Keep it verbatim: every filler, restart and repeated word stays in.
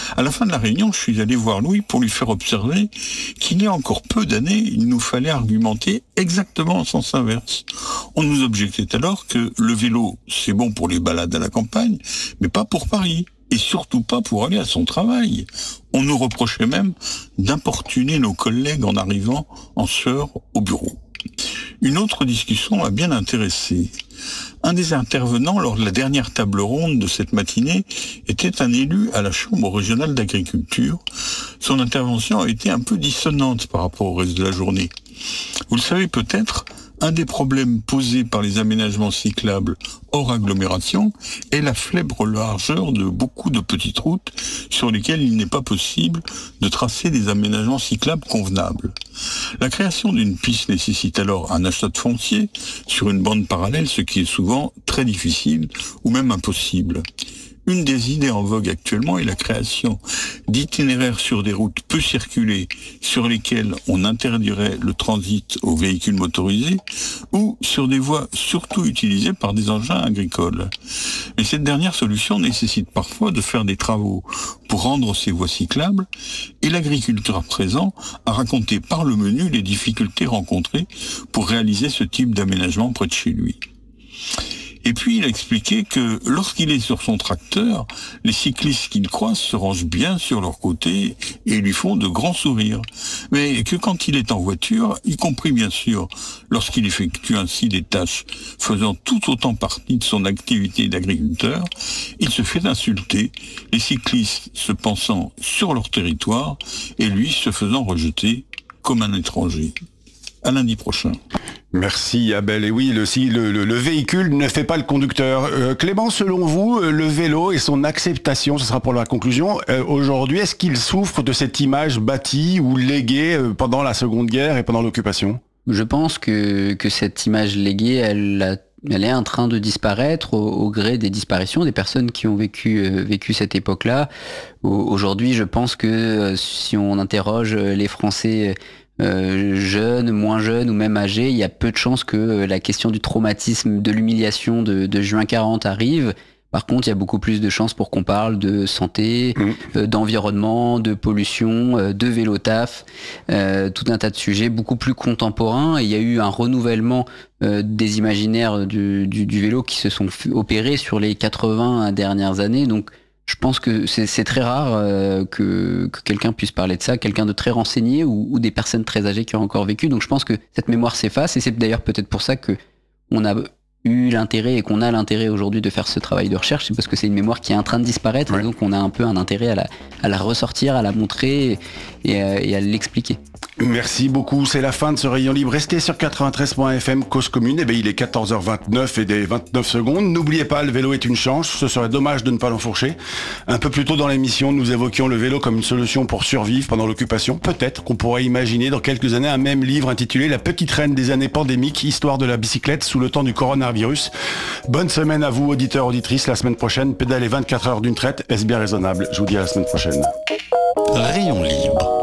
À la fin de la réunion, je suis allé voir Louis pour lui faire observer qu'il y a encore peu d'années, il nous fallait argumenter exactement en sens inverse. On nous objectait alors que le vélo, c'est bon pour les balades à la campagne, mais pas pour Paris. Et surtout pas pour aller à son travail. On nous reprochait même d'importuner nos collègues en arrivant en sueur au bureau. Une autre discussion m'a bien intéressé. Un des intervenants lors de la dernière table ronde de cette matinée était un élu à la Chambre régionale d'agriculture. Son intervention a été un peu dissonante par rapport au reste de la journée. Vous le savez peut-être, un des problèmes posés par les aménagements cyclables hors agglomération est la faible largeur de beaucoup de petites routes sur lesquelles il n'est pas possible de tracer des aménagements cyclables convenables. La création d'une piste nécessite alors un achat de foncier sur une bande parallèle, ce qui est souvent très difficile ou même impossible. Une des idées en vogue actuellement est la création d'itinéraires sur des routes peu circulées sur lesquelles on interdirait le transit aux véhicules motorisés ou sur des voies surtout utilisées par des engins agricoles. Mais cette dernière solution nécessite parfois de faire des travaux pour rendre ces voies cyclables et l'agriculteur présent a raconté par le menu les difficultés rencontrées pour réaliser ce type d'aménagement près de chez lui. Et puis il a expliqué que lorsqu'il est sur son tracteur, les cyclistes qu'il croise se rangent bien sur leur côté et lui font de grands sourires. Mais que quand il est en voiture, y compris bien sûr lorsqu'il effectue ainsi des tâches faisant tout autant partie de son activité d'agriculteur, il se fait insulter, les cyclistes se pensant sur leur territoire et lui se faisant rejeter comme un étranger. À lundi prochain. Merci Abel. Et oui, le, si, le, le, le véhicule ne fait pas le conducteur. Euh, Clément, selon vous, le vélo et son acceptation, ce sera pour la conclusion, euh, aujourd'hui, est-ce qu'il souffre de cette image bâtie ou léguée euh, pendant la Seconde Guerre et pendant l'occupation ? Je pense que, que cette image léguée, elle, a, elle est en train de disparaître au, au gré des disparitions des personnes qui ont vécu, euh, vécu cette époque-là. Au, aujourd'hui, je pense que euh, si on interroge les Français Euh, jeunes, moins jeunes ou même âgés, il y a peu de chances que euh, la question du traumatisme, de l'humiliation de, de juin quarante arrive. Par contre, il y a beaucoup plus de chances pour qu'on parle de santé, mmh. euh, d'environnement, de pollution, euh, de vélo-taf, euh, tout un tas de sujets beaucoup plus contemporains. Et il y a eu un renouvellement euh, des imaginaires du, du, du vélo qui se sont opérés sur les quatre-vingts dernières années. Donc, je pense que c'est, c'est très rare euh, que, que quelqu'un puisse parler de ça, quelqu'un de très renseigné ou, ou des personnes très âgées qui ont encore vécu. Donc je pense que cette mémoire s'efface et c'est d'ailleurs peut-être pour ça que on a eu l'intérêt et qu'on a l'intérêt aujourd'hui de faire ce travail de recherche. C'est parce que c'est une mémoire qui est en train de disparaître ouais. Et donc on a un peu un intérêt à la, à la ressortir, à la montrer et, et, à, et à l'expliquer. Merci beaucoup, c'est la fin de ce Rayon Libre. Restez sur quatre-vingt-treize point f m, Cause Commune. Eh bien, il est quatorze heures vingt-neuf et des vingt-neuf secondes. N'oubliez pas, le vélo est une chance. Ce serait dommage de ne pas l'enfourcher. Un peu plus tôt dans l'émission, nous évoquions le vélo comme une solution pour survivre pendant l'occupation. Peut-être qu'on pourrait imaginer dans quelques années un même livre intitulé La petite reine des années pandémiques, histoire de la bicyclette sous le temps du coronavirus. Bonne semaine à vous, auditeurs, auditrices. La semaine prochaine, pédaler vingt-quatre heures d'une traite. Est-ce bien raisonnable ? Je vous dis à la semaine prochaine. Rayon Libre.